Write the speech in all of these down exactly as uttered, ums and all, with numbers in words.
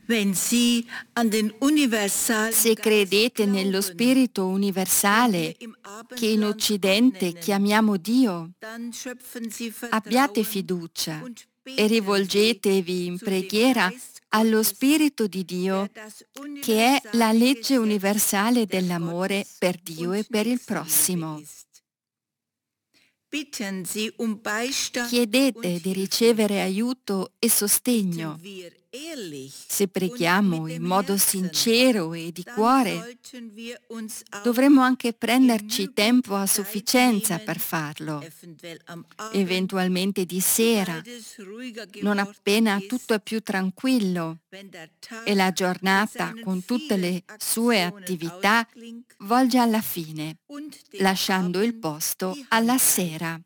Se credete nello Spirito universale che in Occidente chiamiamo Dio, abbiate fiducia e rivolgetevi in preghiera allo Spirito di Dio, che è la legge universale dell'amore per Dio e per il prossimo. Chiedete di ricevere aiuto e sostegno. Se preghiamo in modo sincero e di cuore, dovremo anche prenderci tempo a sufficienza per farlo, eventualmente di sera, non appena tutto è più tranquillo e la giornata con tutte le sue attività volge alla fine, lasciando il posto alla sera.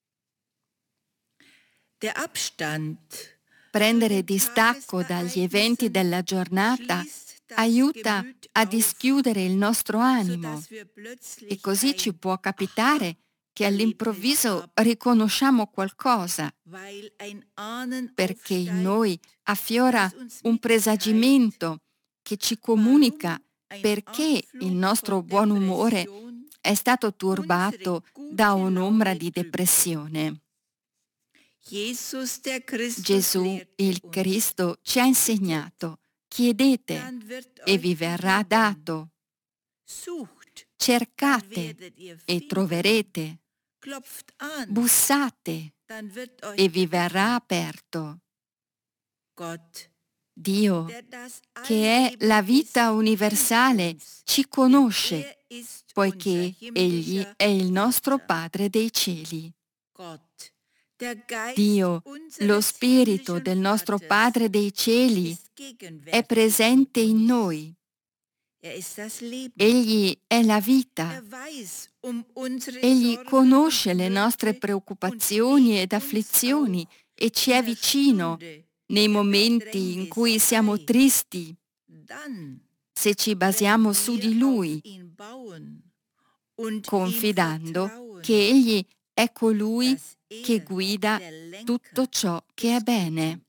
Prendere distacco dagli eventi della giornata aiuta a dischiudere il nostro animo e così ci può capitare che all'improvviso riconosciamo qualcosa, perché in noi affiora un presagimento che ci comunica perché il nostro buon umore è stato turbato da un'ombra di depressione. Gesù, il Cristo, ci ha insegnato: chiedete e vi verrà dato, cercate e troverete, bussate e vi verrà aperto. Dio, che è la vita universale, ci conosce, poiché Egli è il nostro Padre dei cieli. Dio, lo Spirito del nostro Padre dei cieli, è presente in noi. Egli è la vita. Egli conosce le nostre preoccupazioni ed afflizioni e ci è vicino nei momenti in cui siamo tristi, se ci basiamo su di Lui, confidando che Egli è colui che guida tutto ciò che è bene.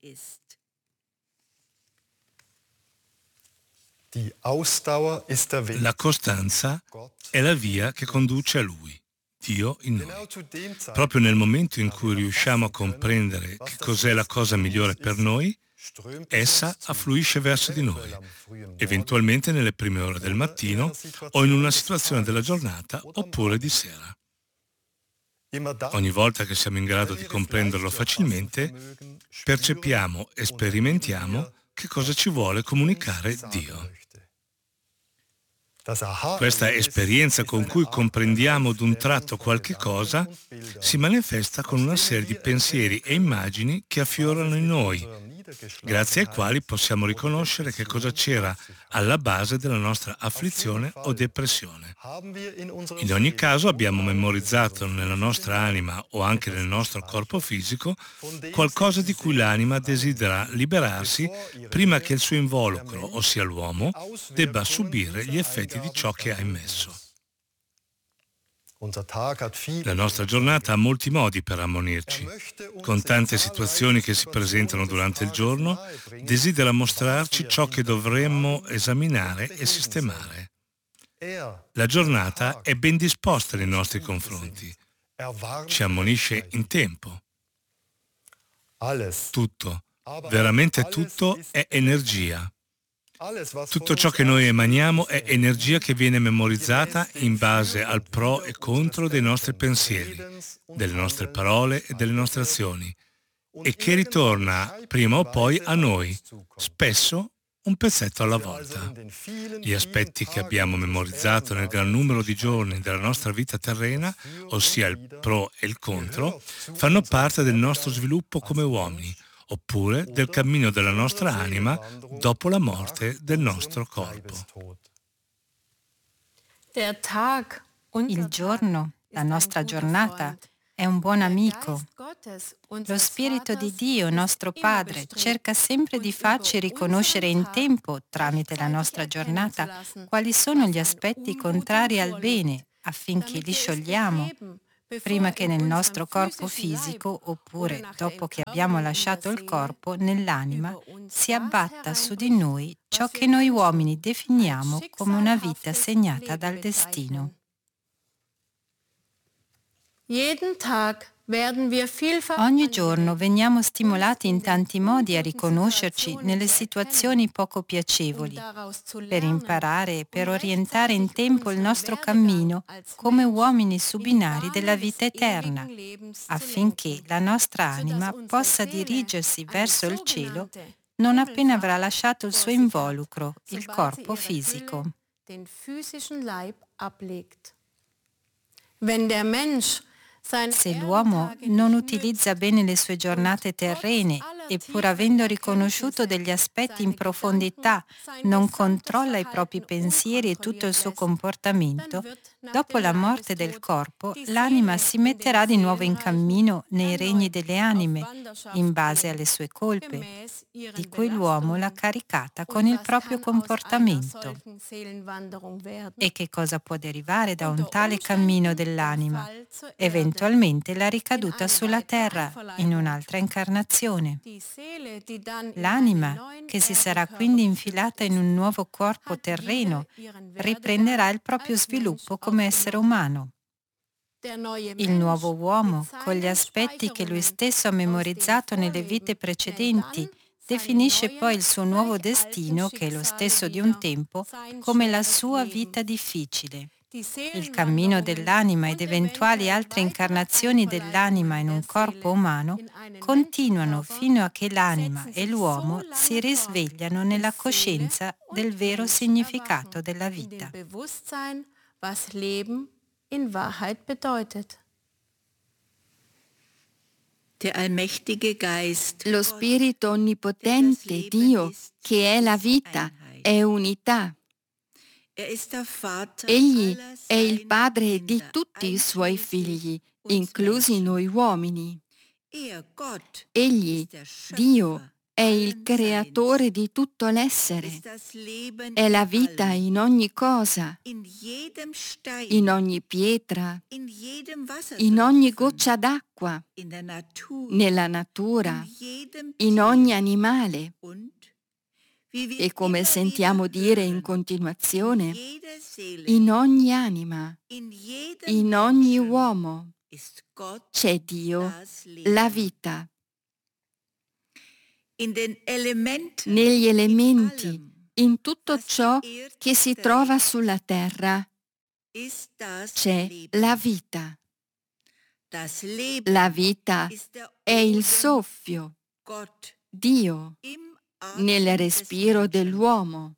La costanza è la via che conduce a Lui, Dio in noi. Proprio nel momento in cui riusciamo a comprendere che cos'è la cosa migliore per noi, essa affluisce verso di noi, eventualmente nelle prime ore del mattino o in una situazione della giornata oppure di sera. Ogni volta che siamo in grado di comprenderlo facilmente, percepiamo e sperimentiamo che cosa ci vuole comunicare Dio. Questa esperienza con cui comprendiamo d'un tratto qualche cosa si manifesta con una serie di pensieri e immagini che affiorano in noi, grazie ai quali possiamo riconoscere che cosa c'era alla base della nostra afflizione o depressione. In ogni caso abbiamo memorizzato nella nostra anima o anche nel nostro corpo fisico qualcosa di cui l'anima desidera liberarsi prima che il suo involucro, ossia l'uomo, debba subire gli effetti di ciò che ha immesso. La nostra giornata ha molti modi per ammonirci. Con tante situazioni che si presentano durante il giorno, desidera mostrarci ciò che dovremmo esaminare e sistemare. La giornata è ben disposta nei nostri confronti. Ci ammonisce in tempo. Tutto, veramente tutto, è energia. Tutto ciò che noi emaniamo è energia che viene memorizzata in base al pro e contro dei nostri pensieri, delle nostre parole e delle nostre azioni, e che ritorna prima o poi a noi, spesso un pezzetto alla volta. Gli aspetti che abbiamo memorizzato nel gran numero di giorni della nostra vita terrena, ossia il pro e il contro, fanno parte del nostro sviluppo come uomini, oppure del cammino della nostra anima dopo la morte del nostro corpo. Il giorno, la nostra giornata, è un buon amico. Lo Spirito di Dio, nostro Padre, cerca sempre di farci riconoscere in tempo, tramite la nostra giornata, quali sono gli aspetti contrari al bene, affinché li sciogliamo. prima che nel nostro corpo fisico, oppure dopo che abbiamo lasciato il corpo, nell'anima, si abbatta su di noi ciò che noi uomini definiamo come una vita segnata dal destino. Ogni giorno veniamo stimolati in tanti modi a riconoscerci nelle situazioni poco piacevoli, per imparare e per orientare in tempo il nostro cammino come uomini su binari della vita eterna, affinché la nostra anima possa dirigersi verso il cielo non appena avrà lasciato il suo involucro, il corpo fisico. Se l'uomo non utilizza bene le sue giornate terrene e pur avendo riconosciuto degli aspetti in profondità non controlla i propri pensieri e tutto il suo comportamento, dopo la morte del corpo l'anima si metterà di nuovo in cammino nei regni delle anime, in base alle sue colpe, di cui l'uomo l'ha caricata con il proprio comportamento. E che cosa può derivare da un tale cammino dell'anima? Eventualmente la ricaduta sulla terra in un'altra incarnazione. L'anima, che si sarà quindi infilata in un nuovo corpo terreno, riprenderà il proprio sviluppo come essere umano. Il nuovo uomo, con gli aspetti che lui stesso ha memorizzato nelle vite precedenti, definisce poi il suo nuovo destino, che è lo stesso di un tempo, come la sua vita difficile. Il cammino dell'anima ed eventuali altre incarnazioni dell'anima in un corpo umano continuano fino a che l'anima e l'uomo si risvegliano nella coscienza del vero significato della vita. Lo Spirito Onnipotente, Dio, che è la vita, è unità. Egli è il Padre di tutti i Suoi figli, inclusi noi uomini. Egli, Dio, è il Creatore di tutto l'essere. È la vita in ogni cosa, in ogni pietra, in ogni goccia d'acqua, nella natura, in ogni animale. E come sentiamo dire in continuazione, in ogni anima, in ogni uomo c'è Dio, la vita. Negli elementi, in tutto ciò che si trova sulla terra, c'è la vita. La vita è il soffio, Dio, nel respiro dell'uomo.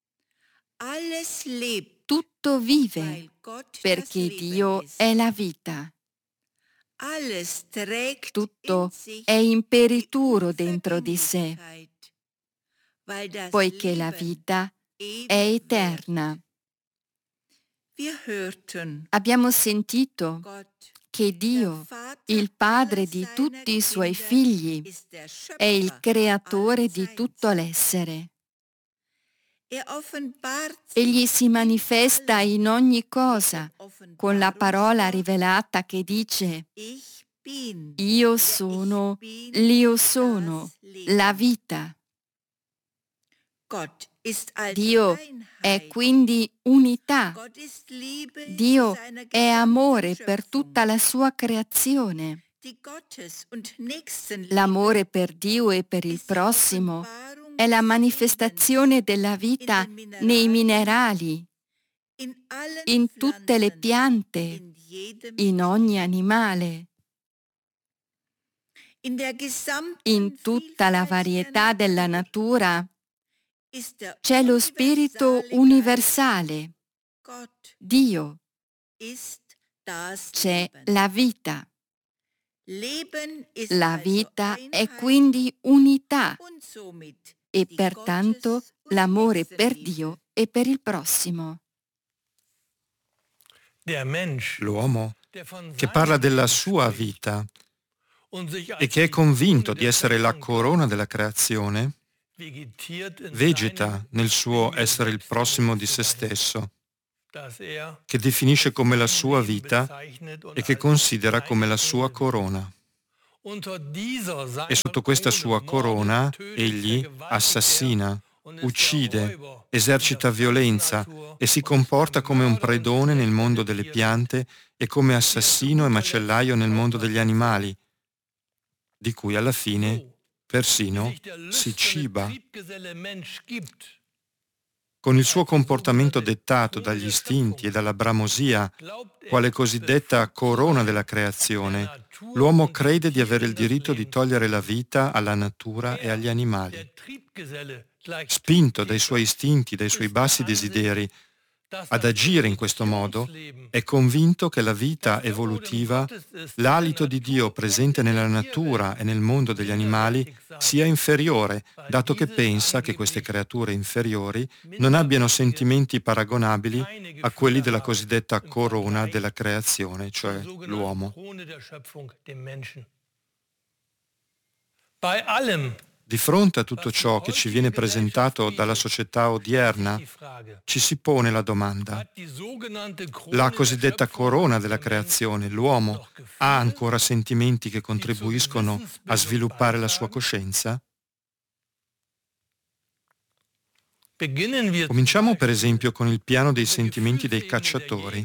Tutto vive perché Dio è la vita. Tutto è imperituro dentro di sé, poiché la vita è eterna. Abbiamo sentito che Dio, il Padre di tutti i Suoi figli, è il Creatore di tutto l'essere. Egli si manifesta in ogni cosa con la parola rivelata che dice: Io sono, l'Io sono, la vita. Dio è quindi unità. Dio è amore per tutta la sua creazione. L'amore per Dio e per il prossimo è la manifestazione della vita nei minerali, in tutte le piante, in ogni animale. In tutta la varietà della natura c'è lo Spirito universale, Dio. C'è la vita. La vita è quindi unità e pertanto l'amore per Dio e per il prossimo. L'uomo che parla della sua vita e che è convinto di essere la corona della creazione, vegeta nel suo essere il prossimo di se stesso. che definisce come la sua vita e che considera come la sua corona. E sotto questa sua corona egli assassina, uccide, esercita violenza e si comporta come un predone nel mondo delle piante e come assassino e macellaio nel mondo degli animali, di cui alla fine persino si ciba. Con il suo comportamento dettato dagli istinti e dalla bramosia, quale cosiddetta corona della creazione, l'uomo crede di avere il diritto di togliere la vita alla natura e agli animali. Spinto dai suoi istinti, dai suoi bassi desideri, ad agire in questo modo, è convinto che la vita evolutiva, l'alito di Dio presente nella natura e nel mondo degli animali, sia inferiore, dato che pensa che queste creature inferiori non abbiano sentimenti paragonabili a quelli della cosiddetta corona della creazione, cioè l'uomo. Di fronte a tutto ciò che ci viene presentato dalla società odierna, ci si pone la domanda: la cosiddetta corona della creazione, l'uomo, ha ancora sentimenti che contribuiscono a sviluppare la sua coscienza? Cominciamo per esempio con il piano dei sentimenti dei cacciatori.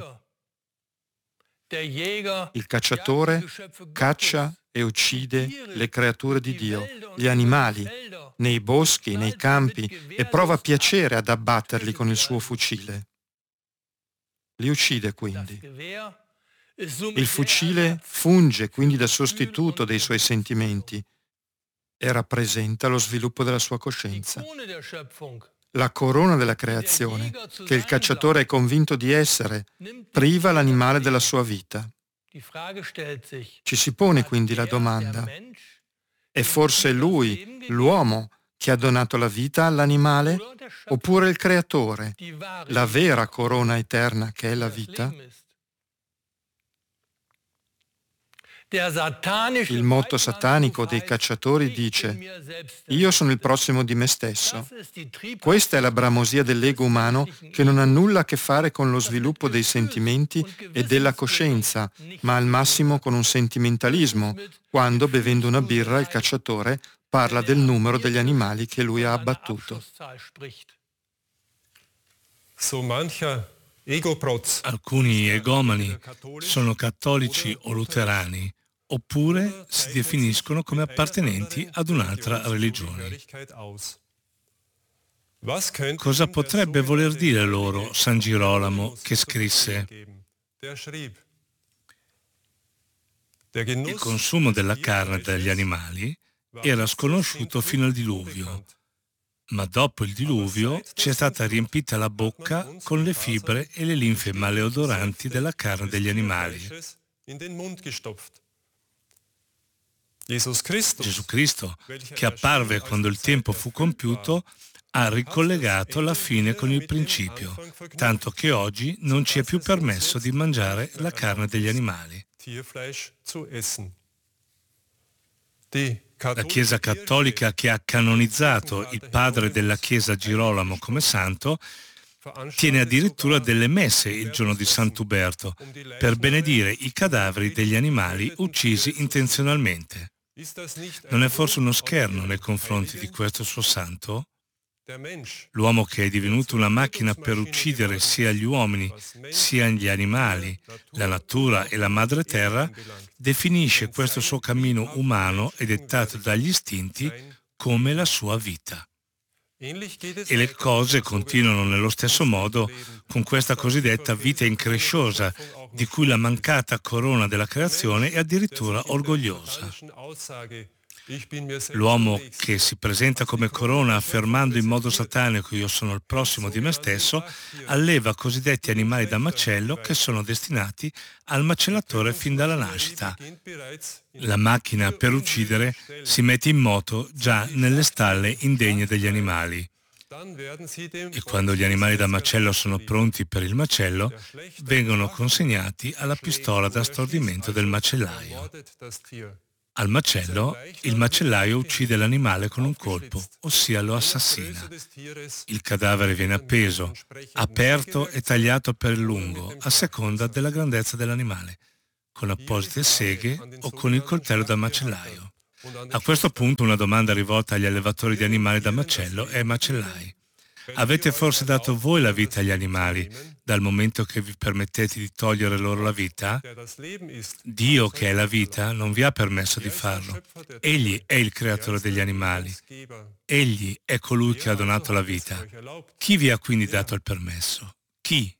Il cacciatore caccia e uccide le creature di Dio, gli animali, nei boschi, nei campi, e prova piacere ad abbatterli con il suo fucile. Li uccide quindi. Il fucile funge quindi da sostituto dei suoi sentimenti e rappresenta lo sviluppo della sua coscienza. La corona della creazione, che il cacciatore è convinto di essere, priva l'animale della sua vita. Ci si pone quindi la domanda: è forse lui, l'uomo, che ha donato la vita all'animale, oppure il creatore, la vera corona eterna che è la vita? Il motto satanico dei cacciatori dice: io sono il prossimo di me stesso. Questa è la bramosia dell'ego umano, che non ha nulla a che fare con lo sviluppo dei sentimenti e della coscienza, ma al massimo con un sentimentalismo, quando, bevendo una birra, il cacciatore parla del numero degli animali che lui ha abbattuto. Alcuni egomani sono cattolici o luterani, oppure si definiscono come appartenenti ad un'altra religione. Cosa potrebbe voler dire loro San Girolamo, che scrisse: il consumo della carne dagli animali era sconosciuto fino al diluvio, ma dopo il diluvio ci è stata riempita la bocca con le fibre e le linfe maleodoranti della carne degli animali. Gesù Cristo, che apparve quando il tempo fu compiuto, ha ricollegato la fine con il principio, tanto che oggi non ci è più permesso di mangiare la carne degli animali. La Chiesa Cattolica, che ha canonizzato il padre della Chiesa Girolamo come santo, tiene addirittura delle messe il giorno di Sant'Uberto per benedire i cadaveri degli animali uccisi intenzionalmente. Non è forse uno scherno nei confronti di questo suo santo? L'uomo, che è divenuto una macchina per uccidere sia gli uomini sia gli animali, la natura e la madre terra, definisce questo suo cammino umano e dettato dagli istinti come la sua vita. E le cose continuano nello stesso modo con questa cosiddetta vita incresciosa, di cui la mancata corona della creazione è addirittura orgogliosa. L'uomo che si presenta come corona affermando in modo satanico io sono il prossimo di me stesso, alleva cosiddetti animali da macello che sono destinati al macellatore fin dalla nascita. La macchina per uccidere si mette in moto già nelle stalle indegne degli animali. E quando gli animali da macello sono pronti per il macello, vengono consegnati alla pistola da stordimento del macellaio. Al macello, il macellaio uccide l'animale con un colpo, ossia lo assassina. Il cadavere viene appeso, aperto e tagliato per il lungo, a seconda della grandezza dell'animale, con apposite seghe o con il coltello da macellaio. A questo punto una domanda rivolta agli allevatori di animali da macello e ai macellai. Avete forse dato voi la vita agli animali, dal momento che vi permettete di togliere loro la vita? Dio, che è la vita, non vi ha permesso di farlo. Egli è il creatore degli animali. Egli è colui che ha donato la vita. Chi vi ha quindi dato il permesso? Chi?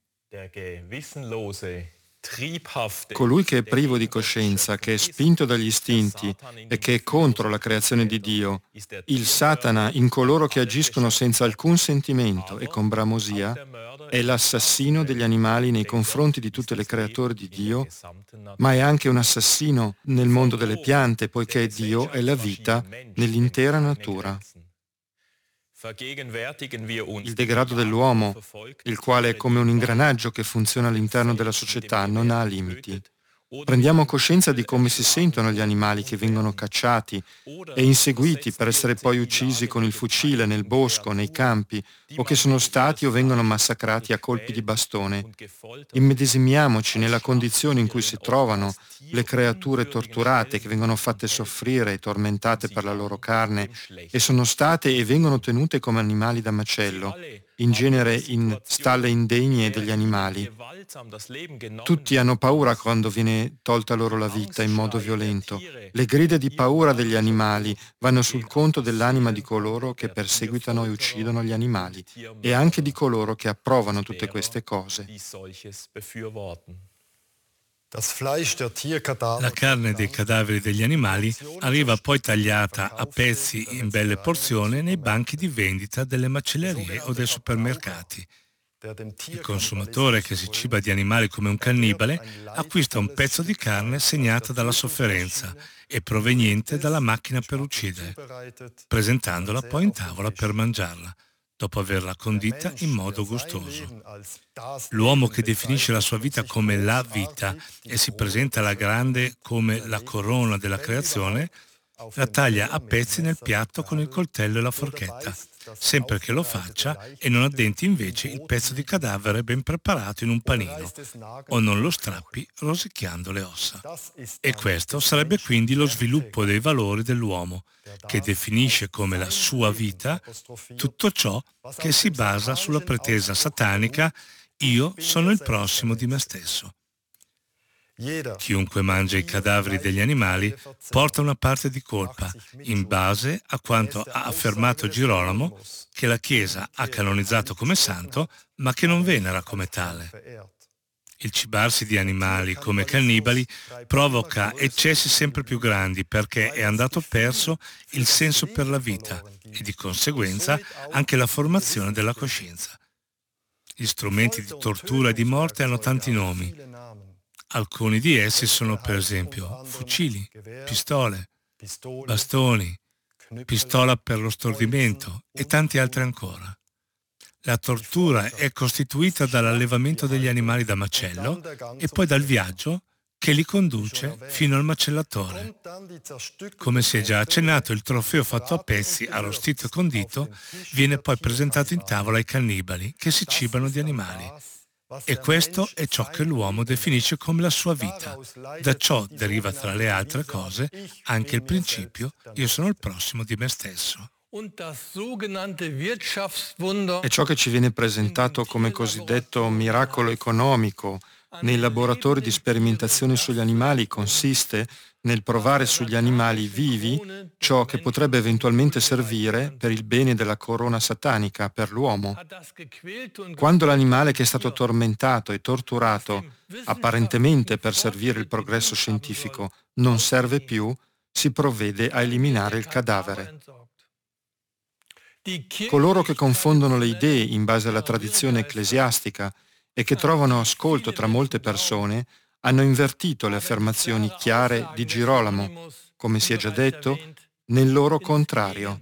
Colui che è privo di coscienza, che è spinto dagli istinti e che è contro la creazione di Dio, il Satana in coloro che agiscono senza alcun sentimento e con bramosia, è l'assassino degli animali nei confronti di tutte le creature di Dio, ma è anche un assassino nel mondo delle piante, poiché Dio è la vita nell'intera natura. Il degrado dell'uomo, il quale è come un ingranaggio che funziona all'interno della società, non ha limiti. Prendiamo coscienza di come si sentono gli animali che vengono cacciati e inseguiti per essere poi uccisi con il fucile nel bosco, nei campi, o che sono stati o vengono massacrati a colpi di bastone. Immedesimiamoci nella condizione in cui si trovano le creature torturate che vengono fatte soffrire e tormentate per la loro carne e sono state e vengono tenute come animali da macello, in genere in stalle indegne degli animali. Tutti hanno paura quando viene tolta loro la vita in modo violento. Le grida di paura degli animali vanno sul conto dell'anima di coloro che perseguitano e uccidono gli animali e anche di coloro che approvano tutte queste cose. La carne dei cadaveri degli animali arriva poi tagliata a pezzi in belle porzioni nei banchi di vendita delle macellerie o dei supermercati. Il consumatore che si ciba di animali come un cannibale acquista un pezzo di carne segnata dalla sofferenza e proveniente dalla macchina per uccidere, presentandola poi in tavola per mangiarla, dopo averla condita in modo gustoso. L'uomo che definisce la sua vita come la vita e si presenta alla grande come la corona della creazione, la taglia a pezzi nel piatto con il coltello e la forchetta, sempre che lo faccia e non addenti invece il pezzo di cadavere ben preparato in un panino, o non lo strappi rosicchiando le ossa. E questo sarebbe quindi lo sviluppo dei valori dell'uomo, che definisce come la sua vita tutto ciò che si basa sulla pretesa satanica «io sono il prossimo di me stesso». Chiunque mangia i cadaveri degli animali porta una parte di colpa, in base a quanto ha affermato Girolamo, che la Chiesa ha canonizzato come santo, ma che non venera come tale. Il cibarsi di animali come cannibali provoca eccessi sempre più grandi perché è andato perso il senso per la vita e di conseguenza anche la formazione della coscienza. Gli strumenti di tortura e di morte hanno tanti nomi. Alcuni di essi sono per esempio fucili, pistole, bastoni, pistola per lo stordimento e tanti altri ancora. La tortura è costituita dall'allevamento degli animali da macello e poi dal viaggio che li conduce fino al macellatore. Come si è già accennato, il trofeo fatto a pezzi, arrostito e condito, viene poi presentato in tavola ai cannibali che si cibano di animali. E questo è ciò che l'uomo definisce come la sua vita. Da ciò deriva, tra le altre cose, anche il principio «io sono il prossimo di me stesso». E ciò che ci viene presentato come cosiddetto miracolo economico nei laboratori di sperimentazione sugli animali consiste nel provare sugli animali vivi ciò che potrebbe eventualmente servire per il bene della corona satanica per l'uomo. Quando l'animale che è stato tormentato e torturato, apparentemente per servire il progresso scientifico, non serve più, si provvede a eliminare il cadavere. Coloro che confondono le idee in base alla tradizione ecclesiastica e che trovano ascolto tra molte persone hanno invertito le affermazioni chiare di Girolamo, come si è già detto, nel loro contrario.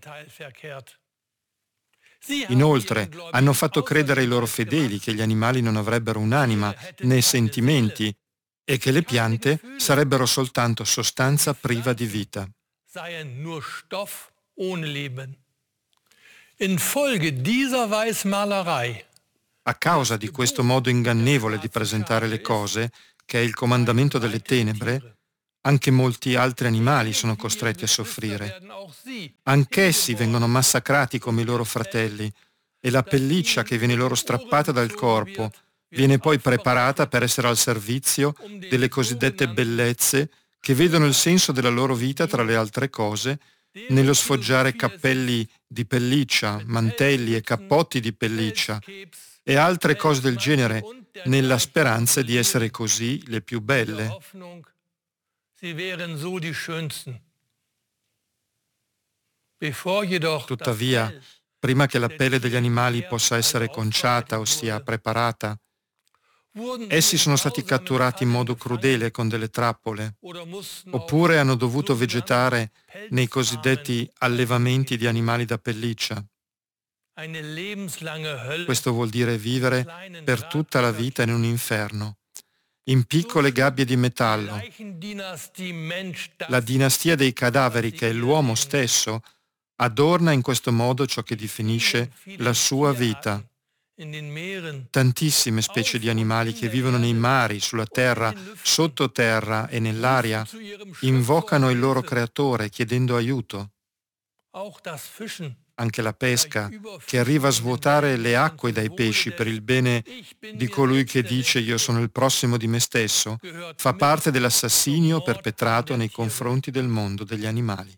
Inoltre, hanno fatto credere ai loro fedeli che gli animali non avrebbero un'anima né sentimenti e che le piante sarebbero soltanto sostanza priva di vita. A causa di questo modo ingannevole di presentare le cose, che è il comandamento delle tenebre, anche molti altri animali sono costretti a soffrire. Anch'essi vengono massacrati come i loro fratelli e la pelliccia che viene loro strappata dal corpo viene poi preparata per essere al servizio delle cosiddette bellezze che vedono il senso della loro vita, tra le altre cose, nello sfoggiare cappelli di pelliccia, mantelli e cappotti di pelliccia e altre cose del genere, nella speranza di essere così le più belle. Tuttavia, prima che la pelle degli animali possa essere conciata o sia preparata, essi sono stati catturati in modo crudele con delle trappole, oppure hanno dovuto vegetare nei cosiddetti allevamenti di animali da pelliccia. Questo vuol dire vivere per tutta la vita in un inferno, in piccole gabbie di metallo. La dinastia dei cadaveri, che è l'uomo stesso, adorna in questo modo ciò che definisce la sua vita. Tantissime specie di animali che vivono nei mari, sulla terra, sottoterra e nell'aria invocano il loro creatore chiedendo aiuto. Anche la pesca, che arriva a svuotare le acque dai pesci per il bene di colui che dice io sono il prossimo di me stesso, fa parte dell'assassinio perpetrato nei confronti del mondo degli animali.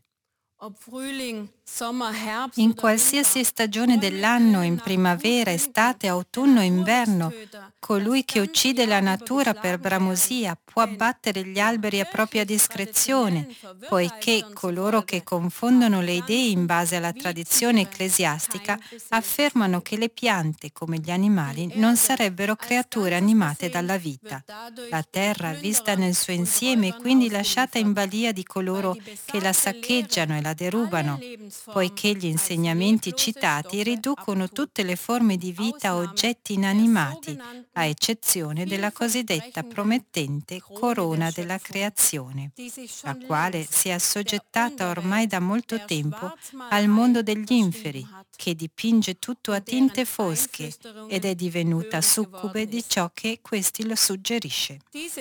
In qualsiasi stagione dell'anno, in primavera, estate, autunno e inverno, colui che uccide la natura per bramosia può abbattere gli alberi a propria discrezione, poiché coloro che confondono le idee in base alla tradizione ecclesiastica affermano che le piante, come gli animali, non sarebbero creature animate dalla vita. La terra, vista nel suo insieme, è quindi lasciata in balia di coloro che la saccheggiano e la derubano, poiché gli insegnamenti citati riducono tutte le forme di vita a oggetti inanimati, a eccezione della cosiddetta promettente corona della creazione, la quale si è assoggettata ormai da molto tempo al mondo degli inferi, che dipinge tutto a tinte fosche ed è divenuta succube di ciò che questi lo suggerisce.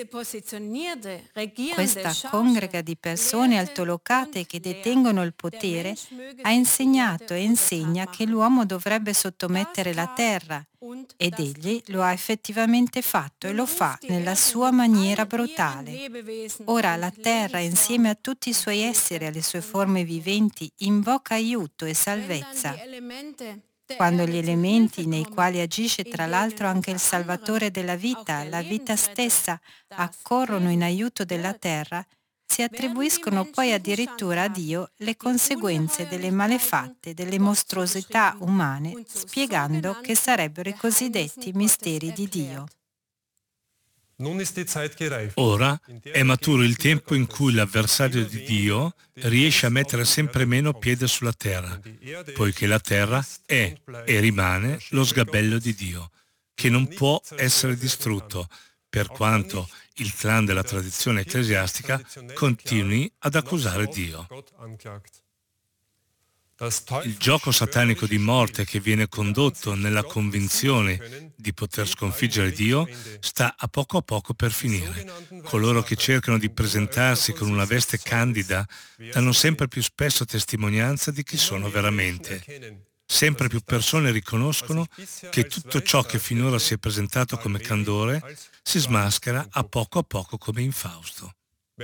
Questa congrega di persone altolocate che detengono il potere ha insegnato e insegna che l'uomo dovrebbe sottomettere la terra, ed egli lo ha effettivamente fatto e lo fa nella sua maniera brutale. Ora la terra, insieme a tutti i suoi esseri e alle sue forme viventi, invoca aiuto e salvezza. Quando gli elementi, nei quali agisce tra l'altro anche il Salvatore della vita, la vita stessa, accorrono in aiuto della terra, si attribuiscono poi addirittura a Dio le conseguenze delle malefatte, delle mostruosità umane, spiegando che sarebbero i cosiddetti misteri di Dio. Ora è maturo il tempo in cui l'avversario di Dio riesce a mettere sempre meno piede sulla terra, poiché la terra è e rimane lo sgabello di Dio, che non può essere distrutto, per quanto il clan della tradizione ecclesiastica continui ad accusare Dio. Il gioco satanico di morte che viene condotto nella convinzione di poter sconfiggere Dio sta a poco a poco per finire. Coloro che cercano di presentarsi con una veste candida danno sempre più spesso testimonianza di chi sono veramente. Sempre più persone riconoscono che tutto ciò che finora si è presentato come candore si smaschera a poco a poco come infausto.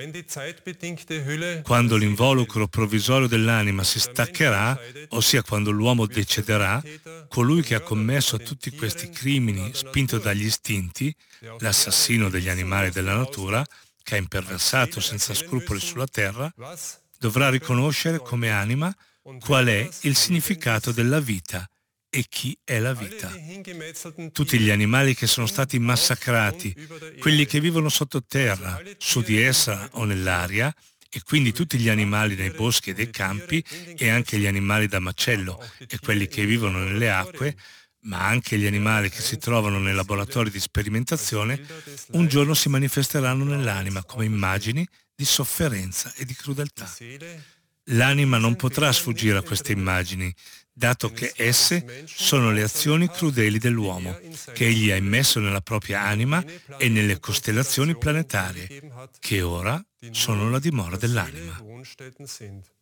Quando l'involucro provvisorio dell'anima si staccherà, ossia quando l'uomo decederà, colui che ha commesso tutti questi crimini spinto dagli istinti, l'assassino degli animali e della natura, che ha imperversato senza scrupoli sulla terra, dovrà riconoscere come anima qual è il significato della vita e chi è la vita. Tutti gli animali che sono stati massacrati, quelli che vivono sottoterra, su di essa o nell'aria, e quindi tutti gli animali nei boschi e dei campi, e anche gli animali da macello e quelli che vivono nelle acque, ma anche gli animali che si trovano nei laboratori di sperimentazione, un giorno si manifesteranno nell'anima come immagini di sofferenza e di crudeltà. L'anima non potrà sfuggire a queste immagini, dato che esse sono le azioni crudeli dell'uomo, che egli ha immesso nella propria anima e nelle costellazioni planetarie, che ora sono la dimora dell'anima.